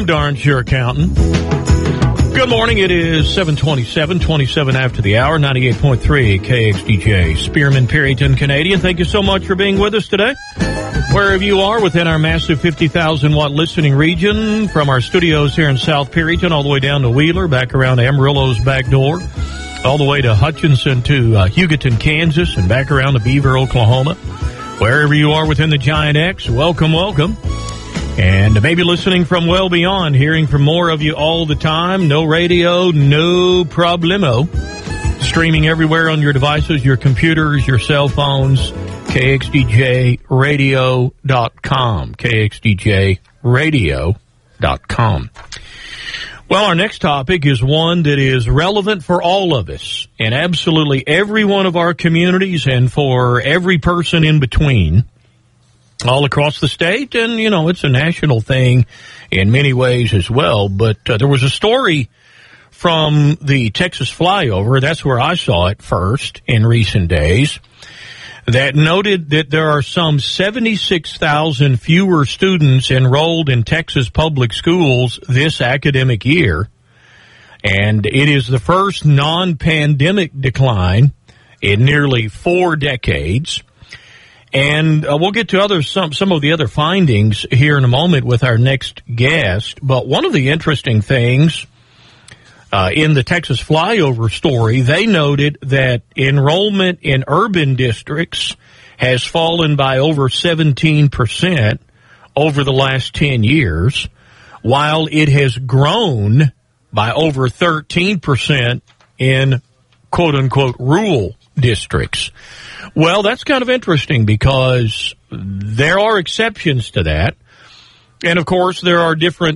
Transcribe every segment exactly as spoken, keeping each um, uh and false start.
I'm darn sure counting. Good morning. It is seven twenty-seven, twenty-seven after the hour, ninety-eight point three K X D J. Spearman, Perryton, Canadian. Thank you so much for being with us today. Wherever you are within our massive fifty thousand watt listening region, from our studios here in South Perryton all the way down to Wheeler, back around to Amarillo's back door, all the way to Hutchinson to uh, Hugoton, Kansas, and back around to Beaver, Oklahoma. Wherever you are within the Giant X, welcome, welcome. And maybe listening from well beyond, hearing from more of you all the time. No radio, no problemo. Streaming everywhere on your devices, your computers, your cell phones. K X D J radio dot com. K X D J radio dot com. Well, our next topic is one that is relevant for all of us in absolutely every one of our communities and for every person in between, all across the state. And, you know, it's a national thing in many ways as well. But uh, there was a story from the Texas flyover, that's where I saw it first in recent days, that noted that there are some seventy-six thousand fewer students enrolled in Texas public schools this academic year. And it is the first non-pandemic decline in nearly four decades. And uh, we'll get to other some some of the other findings here in a moment with our next guest. But one of the interesting things uh, in the Texas flyover story, they noted that enrollment in urban districts has fallen by over seventeen percent over the last ten years, while it has grown by over thirteen percent in quote-unquote rural districts. Well, that's kind of interesting because there are exceptions to that. And, of course, there are different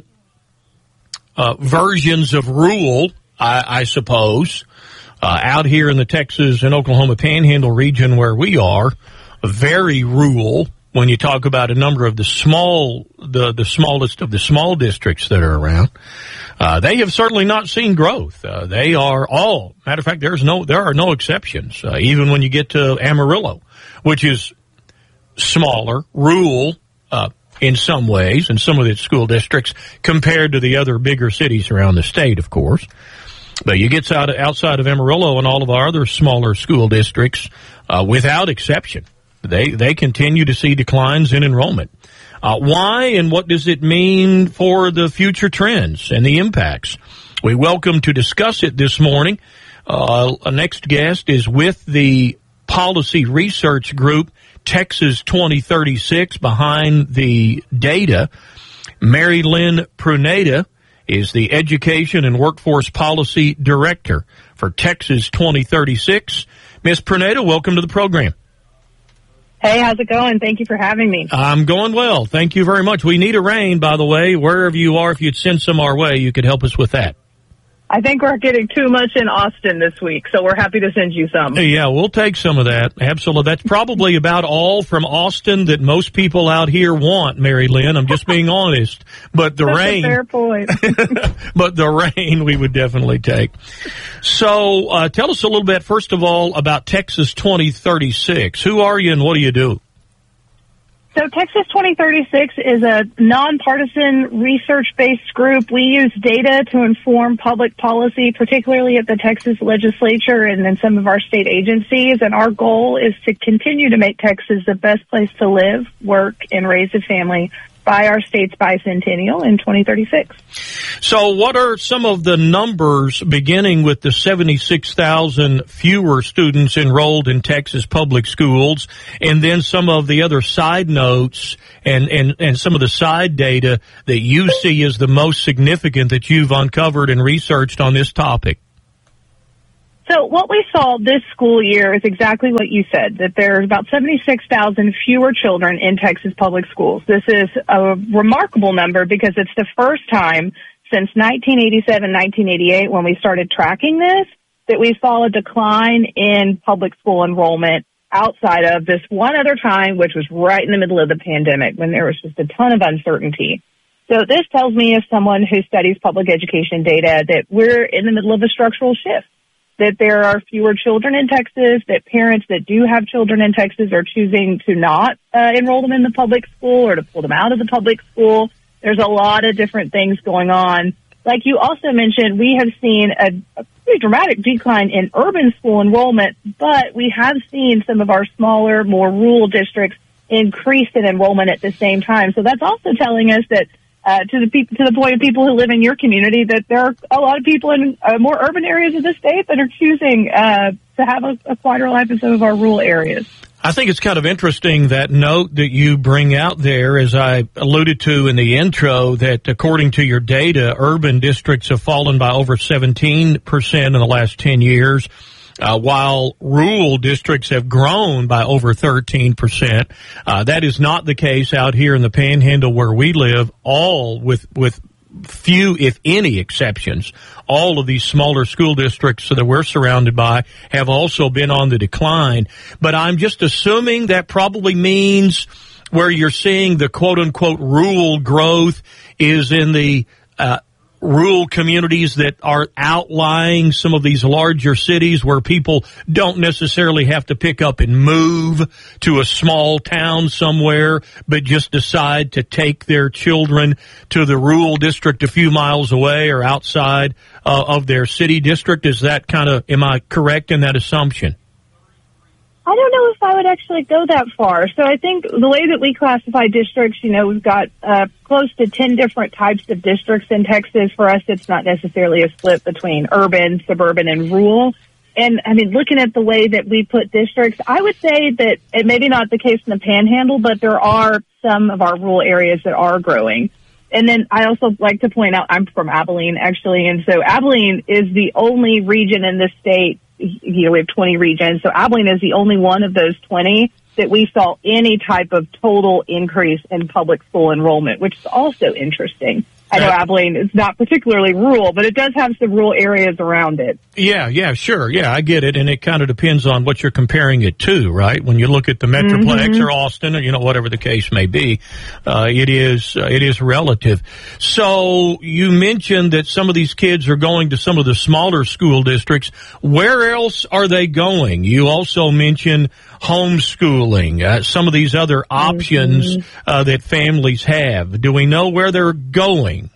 uh, versions of rural, I, I suppose, uh, out here in the Texas and Oklahoma Panhandle region where we are, very rural when you talk about a number of the small, the, the smallest of the small districts that are around. Uh, they have certainly not seen growth. Uh, they are all, matter of fact, there's no, there are no exceptions. Uh, even when you get to Amarillo, which is smaller, rural, uh, in some ways, in some of its school districts, compared to the other bigger cities around the state, of course. But you get out, outside of Amarillo and all of our other smaller school districts, uh, without exception, they, they continue to see declines in enrollment. Uh, why and what does it mean for the future trends and the impacts? We welcome to discuss it this morning. Uh, our next guest is with the policy research group Texas twenty thirty-six, behind the data. Mary Lynn Pruneda is the Education and Workforce Policy Director for Texas twenty thirty-six. Miz Pruneda, welcome to the program. Hey, how's it going? Thank you for having me. I'm going well. Thank you very much. We need a rain, by the way. Wherever you are, if you'd send some our way, you could help us with that. I think we're getting too much in Austin this week, so we're happy to send you some. Yeah, we'll take some of that. Absolutely. That's probably about all from Austin that most people out here want, Mary Lynn. I'm just being honest. But the That's rain. a fair point. But the rain we would definitely take. So uh, tell us a little bit, first of all, about Texas twenty thirty-six. Who are you and what do you do? So Texas twenty thirty-six is a nonpartisan research-based group. We use data to inform public policy, particularly at the Texas legislature and in some of our state agencies. And our goal is to continue to make Texas the best place to live, work, and raise a family by our state's bicentennial in twenty thirty-six. So what are some of the numbers, beginning with the seventy-six thousand fewer students enrolled in Texas public schools, and then some of the other side notes and, and, and some of the side data that you see as the most significant that you've uncovered and researched on this topic? So what we saw this school year is exactly what you said, that there's about seventy-six thousand fewer children in Texas public schools. This is a remarkable number because it's the first time since nineteen eighty-seven, nineteen eighty-eight, when we started tracking this, that we saw a decline in public school enrollment outside of this one other time, which was right in the middle of the pandemic when there was just a ton of uncertainty. So this tells me, as someone who studies public education data, that we're in the middle of a structural shift, that there are fewer children in Texas, that parents that do have children in Texas are choosing to not uh, enroll them in the public school or to pull them out of the public school, there's a lot of different things going on. Like you also mentioned, we have seen a, a pretty dramatic decline in urban school enrollment, but we have seen some of our smaller, more rural districts increase in enrollment at the same time. So that's also telling us that uh, to the people, to the point of people who live in your community, that there are a lot of people in uh, more urban areas of the state that are choosing uh, to have a, a quieter life in some of our rural areas. I think it's kind of interesting, that note that you bring out there, as I alluded to in the intro, that according to your data, urban districts have fallen by over seventeen percent in the last ten years, uh, while rural districts have grown by over thirteen percent. Uh, that is not the case out here in the Panhandle where we live, all with, with few, if any, exceptions. All of these smaller school districts that we're surrounded by have also been on the decline. But I'm just assuming that probably means where you're seeing the quote-unquote rural growth is in the uh, rural communities that are outlying some of these larger cities, where people don't necessarily have to pick up and move to a small town somewhere, but just decide to take their children to the rural district a few miles away or outside uh, of their city district. Is that kind of, am I correct in that assumption? I don't know if I would actually go that far. So I think the way that we classify districts, you know, we've got uh, close to ten different types of districts in Texas. For us, it's not necessarily a split between urban, suburban, and rural. And, I mean, looking at the way that we put districts, I would say that it may be not the case in the Panhandle, but there are some of our rural areas that are growing. And then I also like to point out, I'm from Abilene, actually, and so Abilene is the only region in the state. You know, we have twenty regions, so Abilene is the only one of those twenty that we saw any type of total increase in public school enrollment, which is also interesting. I know Abilene is not particularly rural, but it does have some rural areas around it. Yeah, yeah, sure. Yeah, I get it. And it kind of depends on what you're comparing it to, right? When you look at the Metroplex mm-hmm. or Austin or, you know, whatever the case may be, uh, it is, uh, it is relative. So you mentioned that some of these kids are going to some of the smaller school districts. Where else are they going? You also mentioned homeschooling, uh, some of these other options mm-hmm. uh, that families have. Do we know where they're going?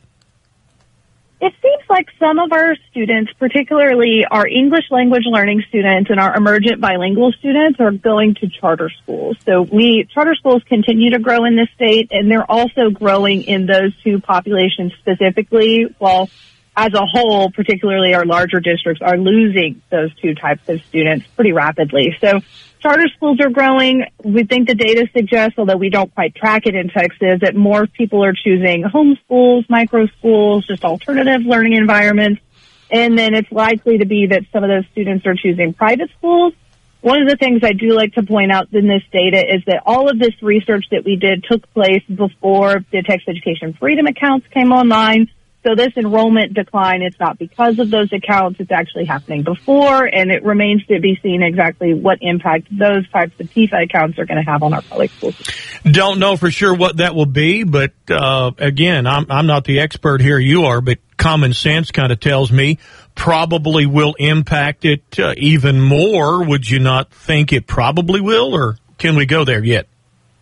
It seems like some of our students, particularly our English language learning students and our emergent bilingual students, are going to charter schools. So we charter schools continue to grow in this state, and they're also growing in those two populations specifically, while as a whole, particularly our larger districts, are losing those two types of students pretty rapidly. So charter schools are growing. We think the data suggests, although we don't quite track it in Texas, that more people are choosing homeschools, micro schools, just alternative learning environments. And then it's likely to be that some of those students are choosing private schools. One of the things I do like to point out in this data is that all of this research that we did took place before the Texas Education Freedom accounts came online. So this enrollment decline, it's not because of those accounts. It's actually happening before, and it remains to be seen exactly what impact those types of T I F A accounts are going to have on our public schools. Don't know for sure what that will be, but uh, again, I'm, I'm not the expert here. You are, but common sense kind of tells me probably will impact it uh, even more. Would you not think it probably will, or can we go there yet?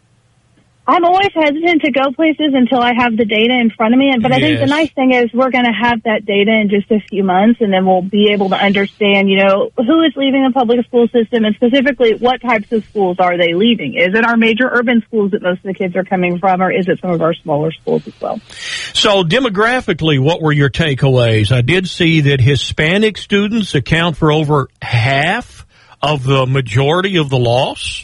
I'm always hesitant to go places until I have the data in front of me. But I yes. think the nice thing is we're going to have that data in just a few months, and then we'll be able to understand, you know, who is leaving the public school system, and specifically what types of schools are they leaving? Is it our major urban schools that most of the kids are coming from, or is it some of our smaller schools as well? So demographically, what were your takeaways? I did see that Hispanic students account for over half of the majority of the loss.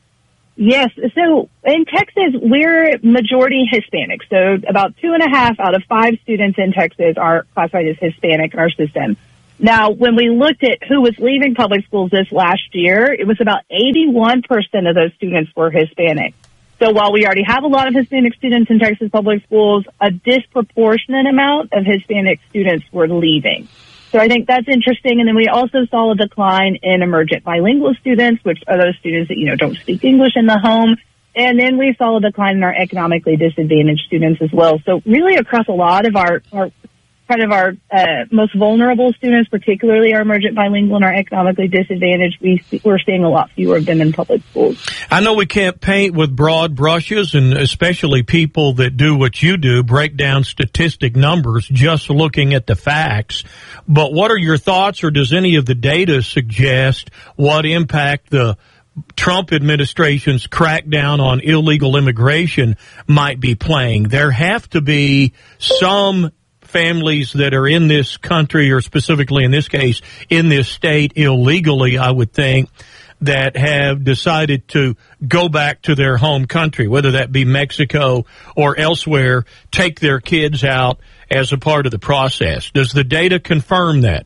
Yes. So in Texas, we're majority Hispanic. So about two and a half out of five students in Texas are classified as Hispanic in our system. Now, when we looked at who was leaving public schools this last year, it was about eighty-one percent of those students were Hispanic. So while we already have a lot of Hispanic students in Texas public schools, a disproportionate amount of Hispanic students were leaving. So I think that's interesting. And then we also saw a decline in emergent bilingual students, which are those students that, you know, don't speak English in the home. And then we saw a decline in our economically disadvantaged students as well. So really across a lot of our, our kind of our uh, most vulnerable students, particularly our emergent bilingual and our economically disadvantaged, we, we're seeing a lot fewer of them in public schools. I know we can't paint with broad brushes, and especially people that do what you do, break down statistic numbers just looking at the facts. But what are your thoughts, or does any of the data suggest what impact the Trump administration's crackdown on illegal immigration might be playing? There have to be some families that are in this country, or specifically in this case, in this state illegally, I would think, that have decided to go back to their home country, whether that be Mexico or elsewhere, take their kids out as a part of the process. Does the data confirm that?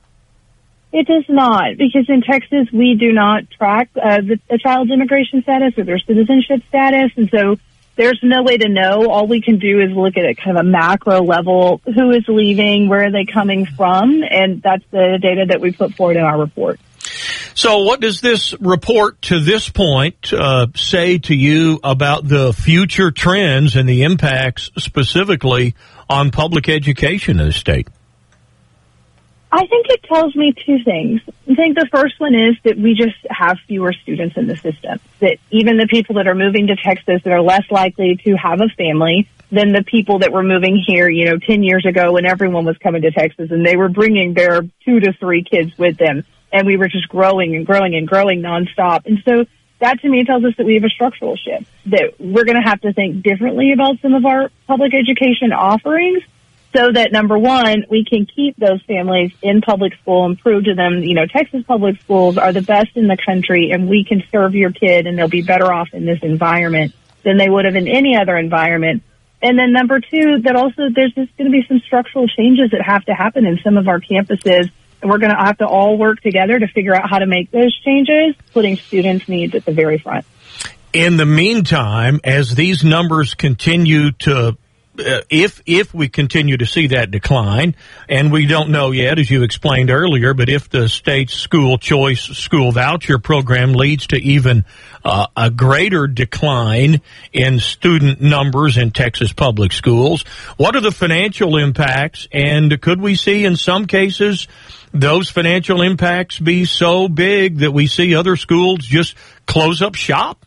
It does not, because in Texas we do not track uh, the, the child's immigration status or their citizenship status, and so there's no way to know. All we can do is look at it kind of a macro level. Who is leaving? Where are they coming from? And that's the data that we put forward in our report. So what does this report to this point uh, say to you about the future trends and the impacts specifically on public education in the state? I think it tells me two things. I think the first one is that we just have fewer students in the system, that even the people that are moving to Texas that are less likely to have a family than the people that were moving here, you know, ten years ago when everyone was coming to Texas and they were bringing their two to three kids with them. And we were just growing and growing and growing nonstop. And so that to me tells us that we have a structural shift, that we're going to have to think differently about some of our public education offerings, so that, number one, we can keep those families in public school and prove to them, you know, Texas public schools are the best in the country, and we can serve your kid and they'll be better off in this environment than they would have in any other environment. And then number two, that also there's just going to be some structural changes that have to happen in some of our campuses, and we're going to have to all work together to figure out how to make those changes, putting students' needs at the very front. In the meantime, as these numbers continue to Uh, if if we continue to see that decline, and we don't know yet, as you explained earlier, but if the state's school choice school voucher program leads to even uh, a greater decline in student numbers in Texas public schools, what are the financial impacts, and could we see in some cases those financial impacts be so big that we see other schools just close up shop?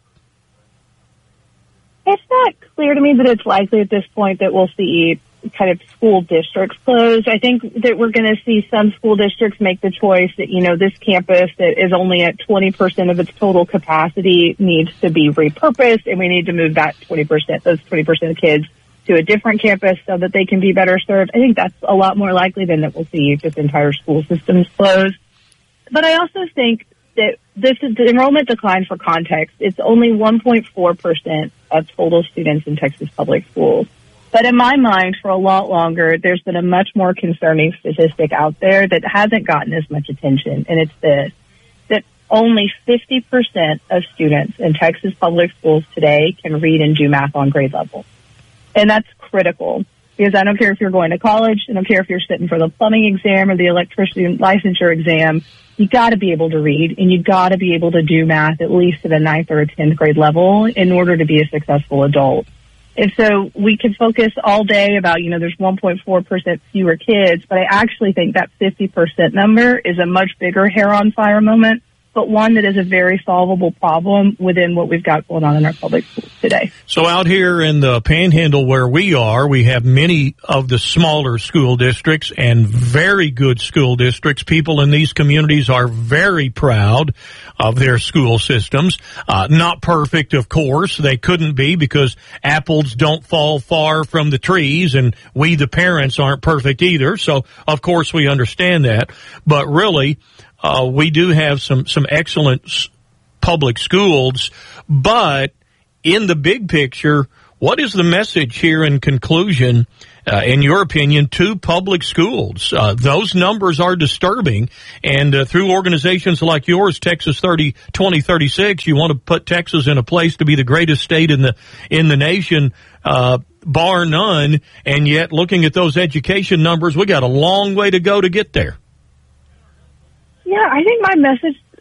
It's not clear to me that it's likely at this point that we'll see kind of school districts close. I think that we're going to see some school districts make the choice that, you know, this campus that is only at twenty percent of its total capacity needs to be repurposed, and we need to move that twenty percent, those twenty percent of kids to a different campus so that they can be better served. I think that's a lot more likely than that we'll see just entire school systems close. But I also think that this is the enrollment decline, for context. It's only one point four percent of total students in Texas public schools. But in my mind, for a lot longer, there's been a much more concerning statistic out there that hasn't gotten as much attention, and it's this, that only fifty percent of students in Texas public schools today can read and do math on grade level. And that's critical, because I don't care if you're going to college, I don't care if you're sitting for the plumbing exam or the electrician licensure exam, you got to be able to read, and you got to be able to do math at least at a ninth or a tenth grade level in order to be a successful adult. And so we can focus all day about, you know, there's one point four percent fewer kids, but I actually think that fifty percent number is a much bigger hair on fire moment, but one that is a very solvable problem within what we've got going on in our public schools today. So out here in the Panhandle where we are, we have many of the smaller school districts and very good school districts. People in these communities are very proud of their school systems. Uh, not perfect, of course. They couldn't be, because apples don't fall far from the trees, and we, the parents, aren't perfect either. So, of course, we understand that. But really, Uh, we do have some, some excellent s- public schools, but in the big picture, what is the message here in conclusion, uh, in your opinion, to public schools? Uh, those numbers are disturbing, and uh, through organizations like yours, Texas thirty twenty thirty-six, you want to put Texas in a place to be the greatest state in the in the nation, uh, bar none, and yet looking at those education numbers, we got a long way to go to get there. Yeah, I think my message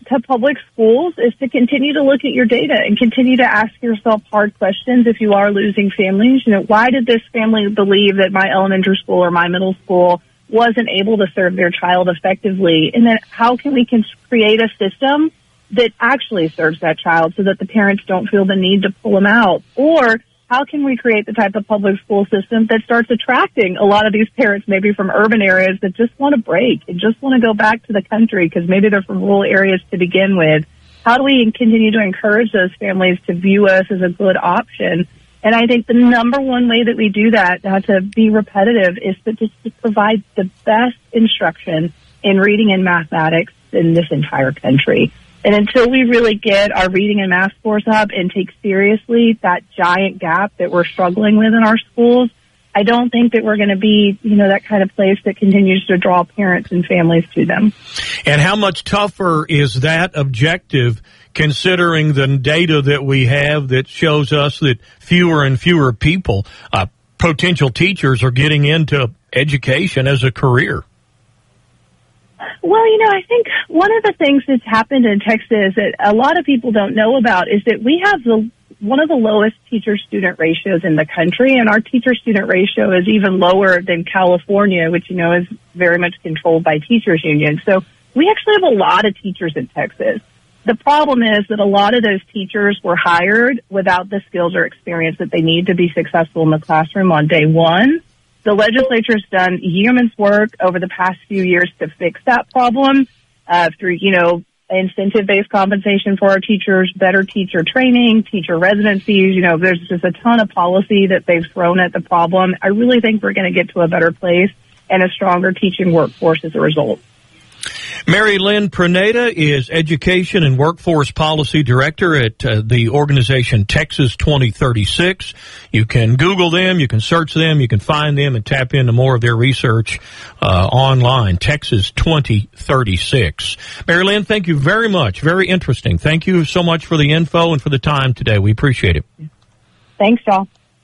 to public schools is to continue to look at your data and continue to ask yourself hard questions if you are losing families. You know, why did this family believe that my elementary school or my middle school wasn't able to serve their child effectively? And then how can we can create a system that actually serves that child so that the parents don't feel the need to pull them out? Or how can we create the type of public school system that starts attracting a lot of these parents maybe from urban areas that just want to break and just want to go back to the country because maybe they're from rural areas to begin with? How do we continue to encourage those families to view us as a good option? And I think the number one way that we do that, not to be repetitive, is to just to provide the best instruction in reading and mathematics in this entire country. And until we really get our reading and math scores up and take seriously that giant gap that we're struggling with in our schools, I don't think that we're going to be, you know, that kind of place that continues to draw parents and families to them. And how much tougher is that objective considering the data that we have that shows us that fewer and fewer people, uh, potential teachers, are getting into education as a career? Well, you know, I think one of the things that's happened in Texas that a lot of people don't know about is that we have the one of the lowest teacher-student ratios in the country, and our teacher-student ratio is even lower than California, which, you know, is very much controlled by teachers' unions. So we actually have a lot of teachers in Texas. The problem is that a lot of those teachers were hired without the skills or experience that they need to be successful in the classroom on day one. The legislature's done yeoman's work over the past few years to fix that problem uh, through, you know, incentive-based compensation for our teachers, better teacher training, teacher residencies. You know, there's just a ton of policy that they've thrown at the problem. I really think we're going to get to a better place and a stronger teaching workforce as a result. Mary Lynn Praneda is Education and Workforce Policy Director at uh, the organization Texas twenty thirty-six. You can Google them, you can search them, you can find them and tap into more of their research uh, online, Texas twenty thirty-six. Mary Lynn, thank you very much. Very interesting. Thank you so much for the info and for the time today. We appreciate it. Thanks, y'all.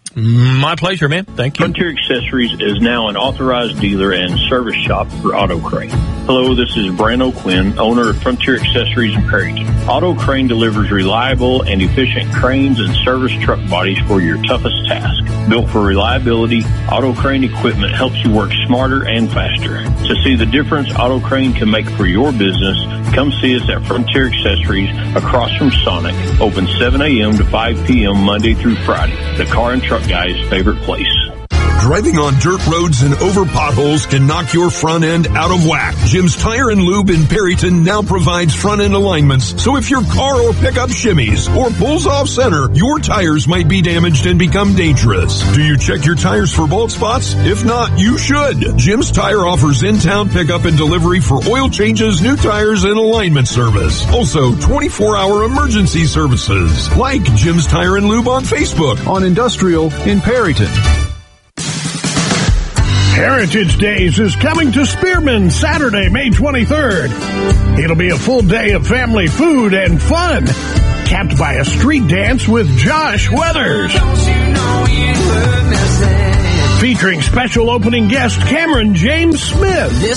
My pleasure, man. Thank you. Frontier Accessories is now an authorized dealer and service shop for Auto Crane. Hello, this is Brian O'Quinn, owner of Frontier Accessories in Perryton. Auto Crane delivers reliable and efficient cranes and service truck bodies for your toughest task. Built for reliability, Auto Crane equipment helps you work smarter and faster. To see the difference Auto Crane can make for your business, come see us at Frontier Accessories across from Sonic, open seven a.m. to five p.m. Monday through Friday. The car and truck guy's favorite place. Driving on dirt roads and over potholes can knock your front end out of whack. Jim's Tire and Lube in Perryton now provides front end alignments, so if your car or pickup shimmies or pulls off center, your tires might be damaged and become dangerous. Do you check your tires for bald spots? If not, you should. Jim's Tire offers in-town pickup and delivery for oil changes, new tires, and alignment service. Also, twenty-four hour emergency services. Like Jim's Tire and Lube on Facebook. On Industrial in Perryton. Heritage Days is coming to Spearman Saturday, May twenty-third. It'll be a full day of family food and fun, capped by a street dance with Josh Weathers. Featuring special opening guest Cameron James Smith.